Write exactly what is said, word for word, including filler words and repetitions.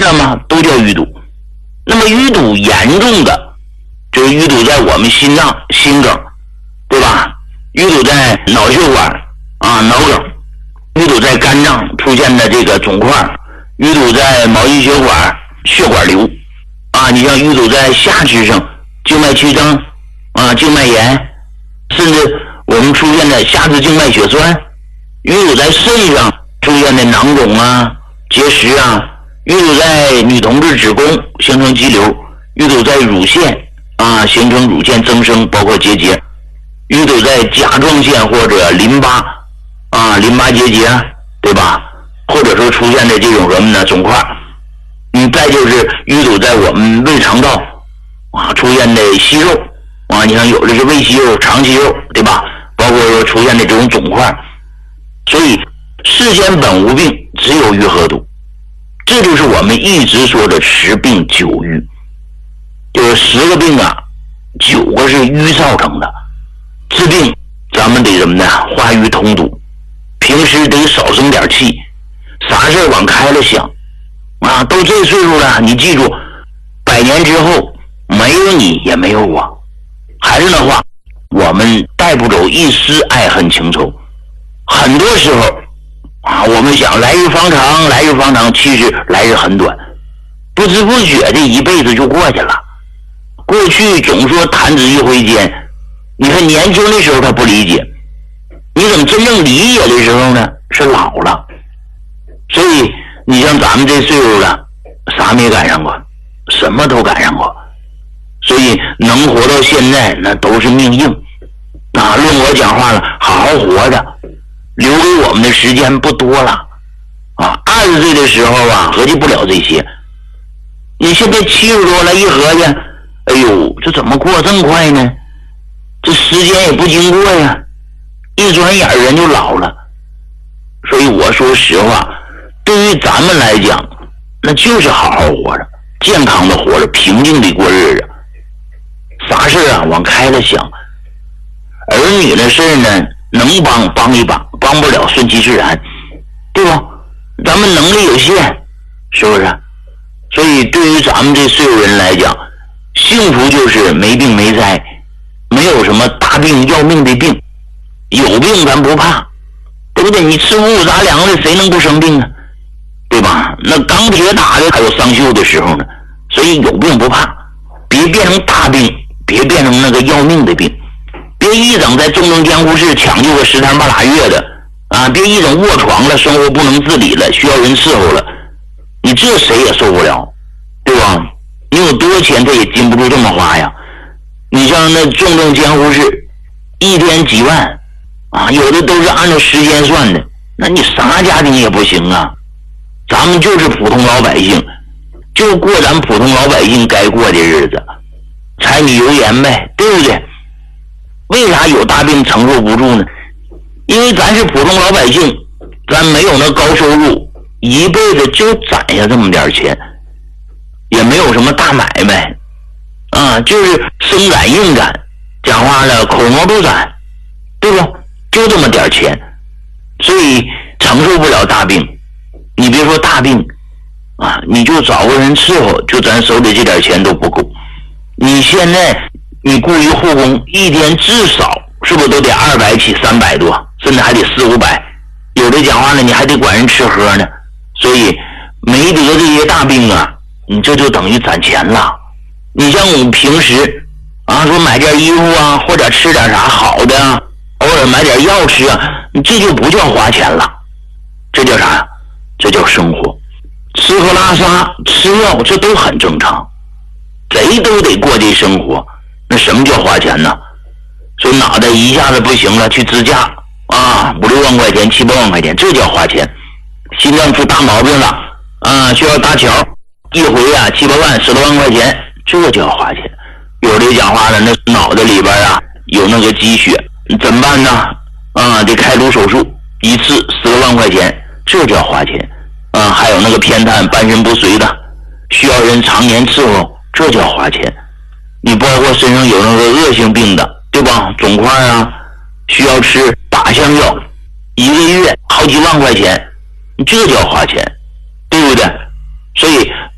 的嘛，都叫淤堵。那么淤堵严重的，就是淤堵在我们心脏、心梗，对吧？淤堵在脑血管啊、脑梗，淤堵在肝脏出现的这个肿块，淤堵在毛细血管、血管瘤啊，你像淤堵在下肢上，静脉曲张啊、静脉炎，甚至我们出现的下肢静脉血栓，淤堵在肾上出现的囊肿啊、结石啊，淤堵在女同志子宫形成肌瘤，淤堵在乳腺啊形成乳腺增生，包括结节，淤堵在甲状腺或者淋巴啊淋巴结节，对吧？或者说出现的这种什么呢肿块。嗯，再就是淤堵在我们胃肠道啊出现的息肉啊，你看有的是胃息肉、肠息肉，对吧？包括说出现的这种肿块。所以世间本无病，只有愈合毒。这就是我们一直说的十病九瘀，就是十个病啊，九个是瘀造成的。治病咱们得什么呢？化瘀通堵，平时得少生点气，啥事往开了想啊。都这岁数了，你记住，百年之后没有你也没有我。还是那话，我们带不走一丝爱恨情仇。很多时候啊，我们想来日方长，来日方长，其实来日很短，不知不觉的一辈子就过去了。过去总说弹指一挥间，你看年轻的时候他不理解，你等真正理解的时候呢，是老了。所以你像咱们这岁数了，啥没赶上过，什么都赶上过。所以能活到现在，那都是命硬啊。论我讲话了，好好活着，留给我们的时间不多了啊。二十岁的时候啊，合计不了这些。你现在七十多了，一合计，哎呦，这怎么过这么快呢？这时间也不经过呀，一转眼人就老了。所以我说实话，对于咱们来讲，那就是好好活着，健康的活着，平静的过日子。啥事啊往开了想，儿女的事呢能帮帮一把，帮不了顺其自然，对吧？咱们能力有限，是不是？所以对于咱们这岁数人来讲，幸福就是没病没灾，没有什么大病要命的病，有病咱不怕，对不对？你吃五谷杂粮的，谁能不生病啊？对吧？那钢铁打的还有伤锈的时候呢，所以有病不怕，别变成大病，别变成那个要命的病，别一整在重症监护室抢救个十天半拉月的啊！别一整卧床了，生活不能自理了，需要人伺候了，你这谁也受不了，对吧？你有多少钱他也禁不住这么花呀。你像那重症监护室一天几万啊，有的都是按照时间算的，那你啥家庭也不行啊。咱们就是普通老百姓，就过咱普通老百姓该过的日子，柴米油盐呗，对不对？为啥有大病承受不住呢？因为咱是普通老百姓，咱没有那高收入，一辈子就攒下这么点钱，也没有什么大买卖啊，就是生攒硬攒，讲话了口毛都攒，对不？就这么点钱，所以承受不了大病。你别说大病啊，你就找个人伺候，就咱手里这点钱都不够。你现在你雇一护工，一天至少是不是都得二百起，三百多，甚至还得四五百。有的讲话呢，你还得管人吃喝呢。所以没得这些大病啊，你这就等于攒钱了。你像我们平时啊，说买件衣服啊，或者吃点啥好的啊，偶尔买点药吃啊，这就不叫花钱了，这叫啥呀？这叫生活。吃喝拉撒吃药这都很正常，贼都得过这生活，那什么叫花钱呢？说脑袋一下子不行了，去支架啊，五六万块钱七八万块钱，这叫花钱。心脏出大毛病了啊，需要搭桥，一回啊七八万十多万块钱，这叫花钱。有的讲话了，那脑袋里边啊有那个积血，怎么办呢？啊，得开颅手术，一次十多万块钱，这叫花钱啊。还有那个偏瘫半身不遂的，需要人常年伺候，这叫花钱。你包括身上有那个恶性病的，对吧？肿块啊，需要吃靶向药，一个月好几万块钱，这叫花钱，对不对？所以